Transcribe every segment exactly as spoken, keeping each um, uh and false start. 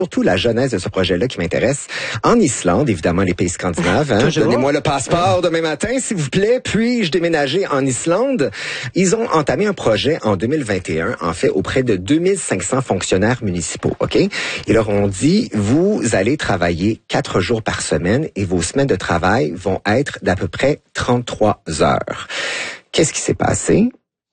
surtout la jeunesse de ce projet-là qui m'intéresse. En Islande, évidemment, les pays scandinaves. Hein, donnez-moi le passeport demain matin, s'il vous plaît. Puis-je déménager en Islande? Ils ont entamé un projet en deux mille vingt et un, en fait, auprès de deux mille cinq cents fonctionnaires municipaux. OK? Ils leur ont dit, vous allez travailler quatre jours par semaine et vos semaines de travail vont être d'à peu près trente-trois heures. Qu'est-ce qui s'est passé?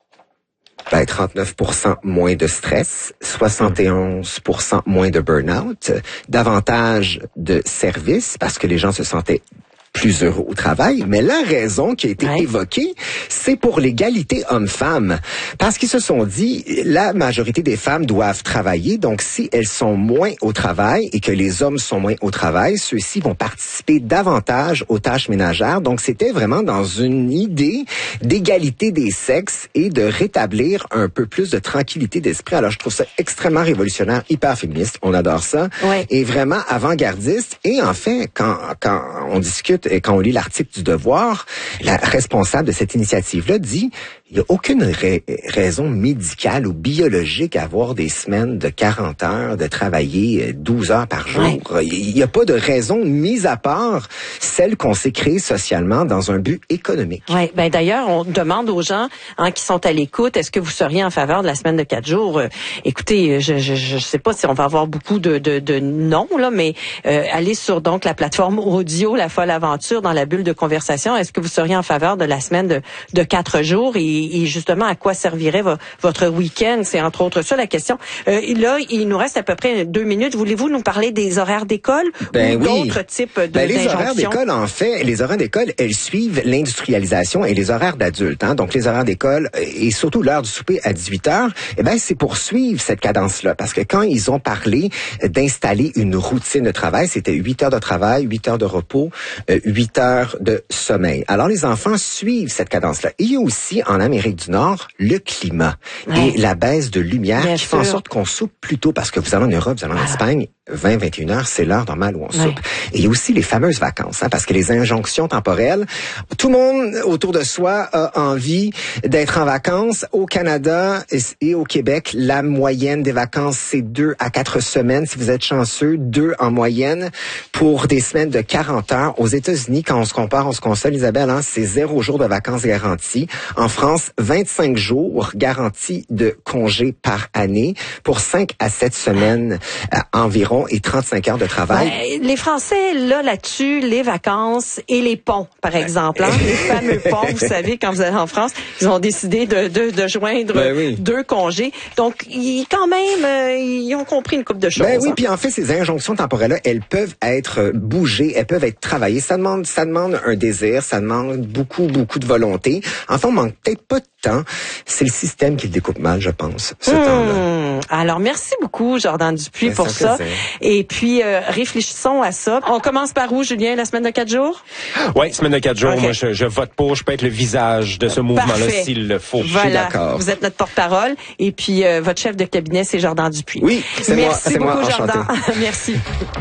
Ben, trente-neuf pour cent moins de stress, soixante et onze pour cent moins de burn-out, davantage de services parce que les gens se sentaient plus heureux au travail, mais la raison qui a été ouais. évoquée, c'est pour l'égalité homme-femme. Parce qu'ils se sont dit, la majorité des femmes doivent travailler, donc si elles sont moins au travail et que les hommes sont moins au travail, ceux-ci vont participer davantage aux tâches ménagères. Donc c'était vraiment dans une idée d'égalité des sexes et de rétablir un peu plus de tranquillité d'esprit. Alors je trouve ça extrêmement révolutionnaire, hyper féministe, on adore ça, ouais. et vraiment avant-gardiste. Et en fait, quand, quand on discute et quand on lit l'article du Devoir, la responsable de cette initiative-là dit il n'y a aucune ra- raison médicale ou biologique à avoir des semaines de quarante heures, de travailler douze heures par jour. Ouais. Il n'y a pas de raison mise à part celle qu'on s'est créée socialement dans un but économique. Oui, ben d'ailleurs, on demande aux gens hein, qui sont à l'écoute, est-ce que vous seriez en faveur de la semaine de quatre jours? Euh, écoutez, je je je sais pas si on va avoir beaucoup de de, de non là, mais euh, allez sur donc la plateforme audio La Folle Aventure dans la bulle de conversation. Est-ce que vous seriez en faveur de la semaine de de quatre jours et et justement à quoi servirait vo- votre week-end? C'est entre autres ça la question. Euh, là, il nous reste à peu près deux minutes. Voulez-vous nous parler des horaires d'école ben ou oui. d'autres types de ben, les d'injonctions? horaires d'école, en fait, les horaires d'école, elles suivent l'industrialisation et les horaires d'adultes. Hein. Donc, les horaires d'école et surtout l'heure du souper à dix-huit heures, eh ben, c'est pour suivre cette cadence-là. Parce que quand ils ont parlé d'installer une routine de travail, c'était huit heures de travail, huit heures de repos, huit heures de sommeil. Alors, les enfants suivent cette cadence-là. Il y a aussi, en Amérique du Nord, le climat ouais. et la baisse de lumière Bien qui sûr. Fait en sorte qu'on soupe plus tôt parce que vous allez en Europe, vous allez en voilà. Espagne, vingt à vingt et une heures, c'est l'heure normale où on ouais. soupe. Et il y a aussi les fameuses vacances, hein, parce que les injonctions temporelles, tout le monde autour de soi a envie d'être en vacances. Au Canada et au Québec, la moyenne des vacances, c'est deux à quatre semaines. Si vous êtes chanceux, deux en moyenne pour des semaines de quarante heures. Aux États-Unis, quand on se compare, on se console, Isabelle, hein, c'est zéro jour de vacances garantis. En France, vingt-cinq jours garantis de congés par année pour cinq à sept semaines euh, environ et trente-cinq heures de travail. Ben, les Français, là, là-dessus, les vacances et les ponts, par exemple. Hein? Les fameux ponts, vous savez, quand vous allez en France, ils ont décidé de, de, de joindre ben oui. deux congés. Donc, ils, quand même, euh, ils ont compris une couple de choses. Ben oui, hein? puis en fait, ces injonctions temporelles-là, elles peuvent être bougées, elles peuvent être travaillées. Ça demande, ça demande un désir, ça demande beaucoup, beaucoup de volonté. Enfin, on manque peut-être pas de temps. C'est le système qui le découpe mal, je pense, ce mmh. temps-là. Alors, merci beaucoup, Jordan Dupuis, ben, pour ça. Plaisir. Et puis, euh, réfléchissons à ça. On commence par où, Julien, la semaine de quatre jours? Oui, semaine de quatre jours. Okay. Moi, je, je vote pour. Je peux être le visage de ce mouvement-là s'il le faut. Voilà. Je suis d'accord. Vous êtes notre porte-parole. Et puis, euh, votre chef de cabinet, c'est Jordan Dupuis. Oui, c'est Merci moi. C'est beaucoup, moi. Jordan. Merci.